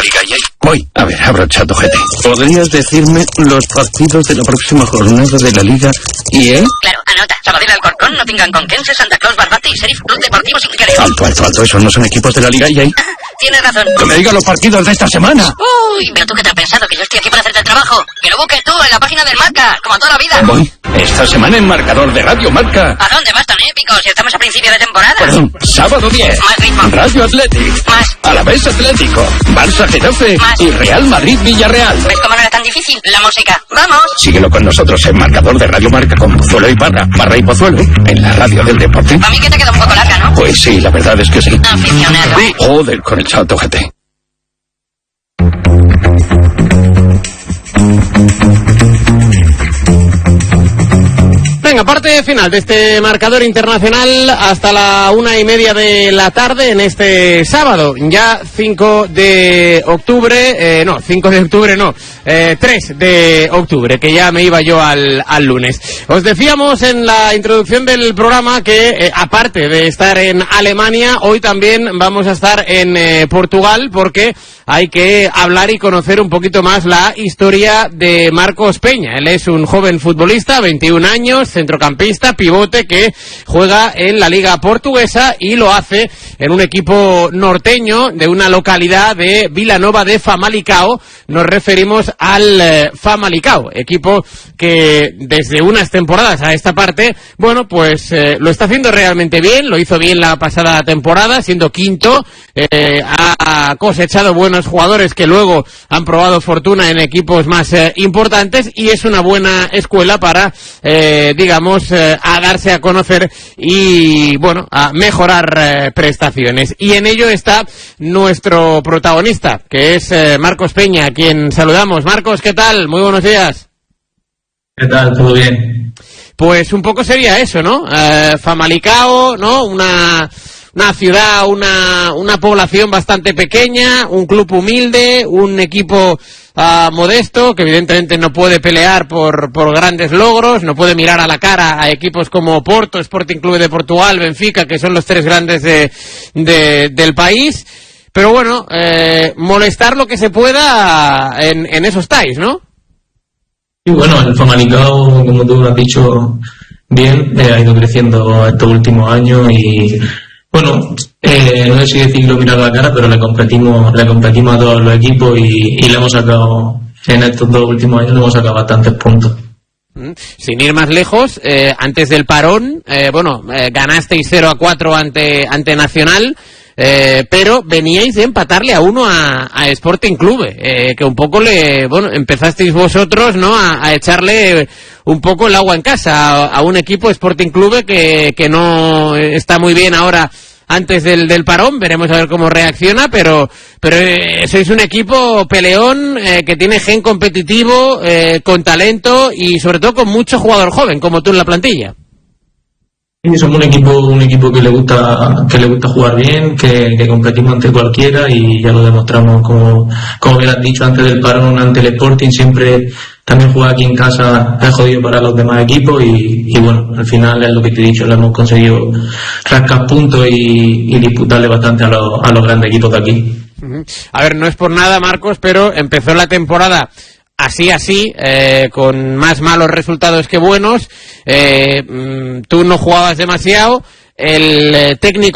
la Liga EA? Voy. A ver, abro ChatGPT. ¿Podrías decirme los partidos de la próxima jornada de la Liga EA? Claro, anota. Sabadell, Alcorcón, Nottingham, Conquense, Santa Claus, Barbate y Sheriff Club Deportivo Sinqueres. Alto. ¿Esos no son equipos de la Liga EA? Tienes razón. ¡Que me diga los partidos de esta semana! Uy, pero tú qué te has pensado, que yo estoy aquí para hacerte el trabajo. Que lo busques tú en la página del Marca, como toda la vida. Voy. Esta semana en marcador de Radio Marca. ¿A dónde vas tan épico si estamos a principio de temporada? Perdón, sábado 10. Más ritmo. Radio Athletic. Más. Alavés Atlético. Barça Getafe. Más. Y Real Madrid Villarreal. ¿Ves cómo no era tan difícil? La música. ¡Vamos! Síguelo con nosotros en marcador de Radio Marca con Pozuelo y Barra y Pozuelo, en la radio del deporte. A mí que te queda un poco larga, ¿no? Pues sí, la verdad es que sí. Aficionado. Joder, con el ChatGPT. Venga, parte final de este marcador internacional hasta la 1:30 de la tarde en este sábado, ya 5 de octubre, 3 de octubre, que ya me iba yo al lunes. Os decíamos en la introducción del programa que, aparte de estar en Alemania, hoy también vamos a estar en Portugal, porque hay que hablar y conocer un poquito más la historia de Marcos Peña. Él es un joven futbolista, 21 años, centrocampista, pivote, que juega en la Liga Portuguesa y lo hace en un equipo norteño de una localidad de Vilanova de Famalicão. Nos referimos al Famalicão, equipo que desde unas temporadas a esta parte, bueno, pues lo está haciendo realmente bien. Lo hizo bien la pasada temporada, siendo quinto, ha cosechado buenos jugadores que luego han probado fortuna en equipos más importantes, y es una buena escuela para, a darse a conocer y, bueno, a mejorar prestaciones. Y en ello está nuestro protagonista, que es Marcos Peña, a quien saludamos. Marcos, ¿qué tal? Muy buenos días. ¿Qué tal? ¿Todo bien? Pues un poco sería eso, ¿no? Famalicão, ¿no? Una ciudad, una población bastante pequeña, un club humilde, un equipo modesto, que evidentemente no puede pelear por grandes logros, no puede mirar a la cara a equipos como Porto, Sporting Clube de Portugal, Benfica, que son los tres grandes del país. Pero bueno, molestar lo que se pueda en eso estáis, ¿no? Y bueno, el Famalicão, como tú has dicho bien, ha ido creciendo estos últimos años y, bueno, no sé si decirlo mirar a la cara, pero le competimos a todos los equipos y le hemos sacado, en estos 2 últimos años le hemos sacado bastantes puntos. Sin ir más lejos, antes del parón, ganasteis 0-4 ante Nacional, pero veníais de empatarle a 1 a Sporting Clube, que un poco empezasteis vosotros, ¿no?, a echarle un poco el agua en casa a un equipo Sporting Clube que no está muy bien ahora antes del parón. Veremos a ver cómo reacciona, pero sois un equipo peleón, que tiene gen competitivo, con talento y sobre todo con mucho jugador joven como tú en la plantilla. Y somos un equipo que le gusta jugar bien, que competimos ante cualquiera, y ya lo demostramos, como bien has dicho, antes del parón, ante el Sporting. Siempre también jugar aquí en casa es jodido para los demás equipos y bueno, al final es lo que te he dicho, le hemos conseguido rascar puntos y disputarle bastante a los grandes equipos de aquí. A ver, no es por nada, Marcos, pero empezó la temporada así, con más malos resultados que buenos. Tú no jugabas demasiado, el técnico